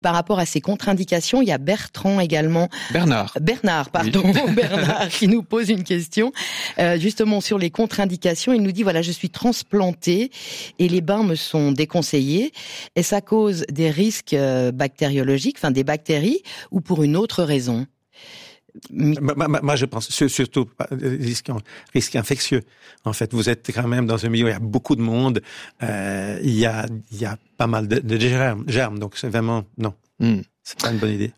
Par rapport à ces contre-indications, il y a Bernard, Bernard qui nous pose une question justement sur les contre-indications. Il nous dit voilà, je suis transplanté et les bains me sont déconseillés. Est-ce à cause des risques bactériologiques, enfin des bactéries, ou pour une autre raison? Moi, je pense surtout risque infectieux. En fait, vous êtes quand même dans un milieu où il y a beaucoup de monde. Il y a pas mal de germes. Donc, c'est vraiment non. C'est pas une bonne idée.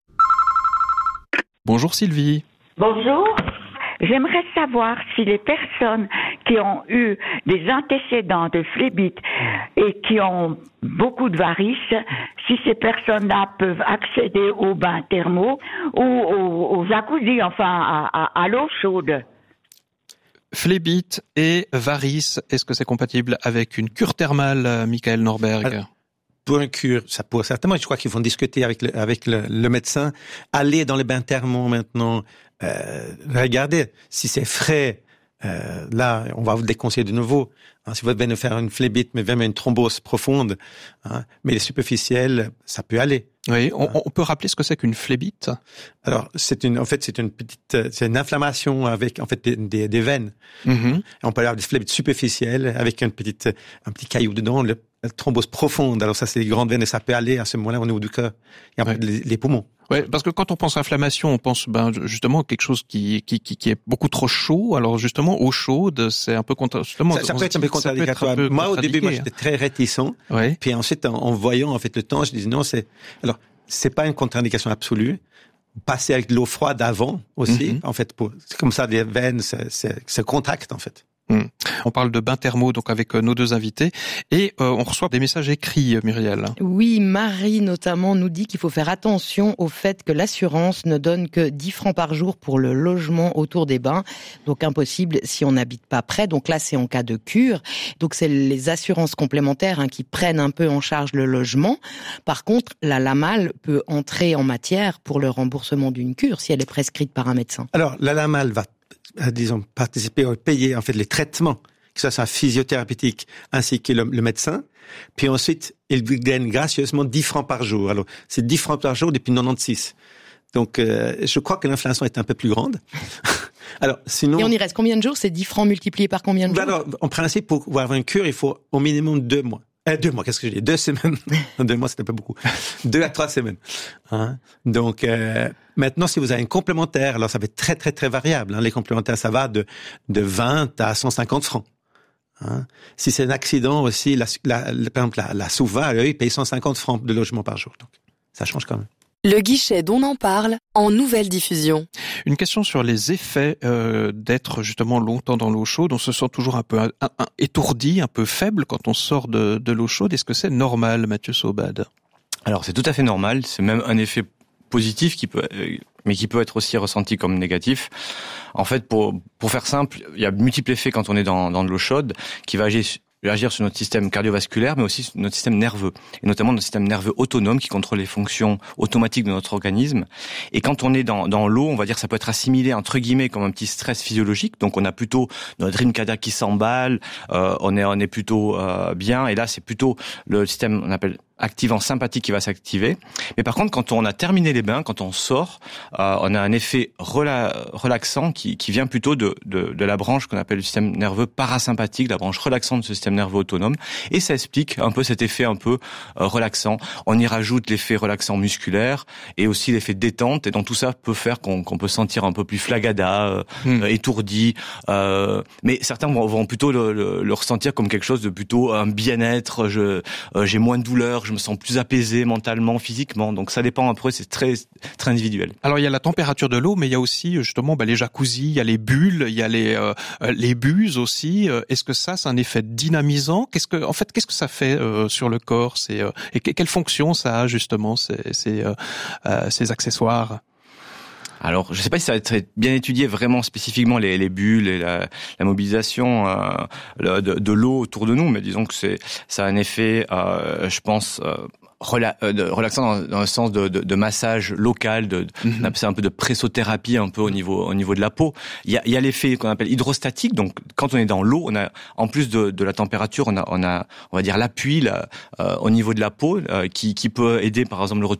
Bonjour Sylvie. Bonjour. J'aimerais savoir si les personnes qui ont eu des antécédents de phlébite et qui ont beaucoup de varices, si ces personnes-là peuvent accéder aux bains thermaux ou aux jacuzzi, enfin à l'eau chaude. Phlébite et varices, est-ce que c'est compatible avec une cure thermale, Michael Norberg? Alors, pour une cure, ça pourrait certainement. Je crois qu'ils vont discuter avec le médecin. Aller dans les bains thermaux maintenant. Regardez, si c'est frais, là, on va vous déconseiller de nouveau. Si vous venez faire une phlébite, mais même une thrombose profonde, mais les superficielles, ça peut aller. Oui, on peut rappeler ce que c'est qu'une phlébite? Alors, c'est une inflammation avec, en fait, des veines. Mm-hmm. On peut avoir des phlébites superficielles avec un petit caillou dedans, la thrombose profonde. Alors ça, c'est les grandes veines et ça peut aller à ce moment-là au niveau du cœur et après les poumons. Ouais, parce que quand on pense inflammation, on pense justement quelque chose qui est beaucoup trop chaud. Alors justement, eau chaude, c'est un peu justement. Ça peut être un peu contre-indicatoire. Moi, au début, j'étais très réticent. Ouais. Puis ensuite, en voyant en fait le temps, je disais non, c'est pas une contre-indication absolue. Passer avec de l'eau froide avant aussi, en fait, c'est comme ça, les veines se contractent en fait. On parle de bains thermaux donc avec nos deux invités et on reçoit des messages écrits, Muriel. Oui, Marie notamment nous dit qu'il faut faire attention au fait que l'assurance ne donne que 10 francs par jour pour le logement autour des bains, donc impossible si on n'habite pas près. Donc là, c'est en cas de cure. Donc c'est les assurances complémentaires qui prennent un peu en charge le logement. Par contre, la LAMAL peut entrer en matière pour le remboursement d'une cure si elle est prescrite par un médecin. Alors la LAMAL va participer ou payer en fait les traitements, que ce soit physiothérapeutique ainsi que le médecin. Puis ensuite, il gagne gracieusement 10 francs par jour. Alors, c'est 10 francs par jour depuis 96. Donc, je crois que l'inflation est un peu plus grande. Alors, sinon. Et on y reste combien de jours? C'est 10 francs multipliés par combien de jours? Alors, en principe, pour avoir une cure, il faut au minimum 2 mois. 2 mois, qu'est-ce que je dis? 2 semaines. 2 mois, c'était pas beaucoup. 2 à 3 semaines. Donc, maintenant, si vous avez une complémentaire, alors ça va être très, très, très variable. Les complémentaires, ça va de 20 à 150 francs. Si c'est un accident aussi, par exemple, la Souva, eux, ils payent 150 francs de logement par jour. Donc, ça change quand même. Le guichet dont on parle en nouvelle diffusion. Une question sur les effets d'être justement longtemps dans l'eau chaude. On se sent toujours un peu étourdi, un peu faible quand on sort de l'eau chaude. Est-ce que c'est normal, Mathieu Saubade? Alors c'est tout à fait normal. C'est même un effet positif qui peut être aussi ressenti comme négatif. En fait, pour faire simple, il y a multiples effets quand on est dans de l'eau chaude qui va agir sur notre système cardiovasculaire, mais aussi sur notre système nerveux, et notamment notre système nerveux autonome qui contrôle les fonctions automatiques de notre organisme. Et quand on est dans l'eau, on va dire que ça peut être assimilé entre guillemets comme un petit stress physiologique. Donc on a plutôt notre rythme cardiaque qui s'emballe, on est plutôt bien. Et là, c'est plutôt le système on appelle activant sympathique qui va s'activer. Mais par contre, quand on a terminé les bains, quand on sort, on a un effet relaxant qui vient plutôt de la branche qu'on appelle le système nerveux parasympathique, la branche relaxante de ce système nerveux autonome. Et ça explique un peu cet effet un peu relaxant. On y rajoute l'effet relaxant musculaire et aussi l'effet détente. Et donc tout ça peut faire qu'on peut sentir un peu plus flagada, étourdi. Mais certains vont plutôt le ressentir comme quelque chose de plutôt un bien-être. J'ai moins de douleur, je me sens plus apaisé mentalement, physiquement. Donc ça dépend après, c'est très très individuel. Alors il y a la température de l'eau, mais il y a aussi justement les jacuzzis, il y a les bulles, il y a les buses aussi. Est-ce que ça, c'est un effet dynamisant? Qu'est-ce que ça fait sur le corps? Et quelle fonction ça a justement ces accessoires? Alors, je ne sais pas si ça va être bien étudié vraiment spécifiquement les bulles et la mobilisation de l'eau autour de nous, mais disons que ça a un effet, je pense, relaxant dans le sens de massage local, on appelle ça un peu de pressothérapie un peu au niveau de la peau. Il y a l'effet qu'on appelle hydrostatique, donc quand on est dans l'eau, on a en plus de la température, on va dire l'appui au niveau de la peau qui peut aider par exemple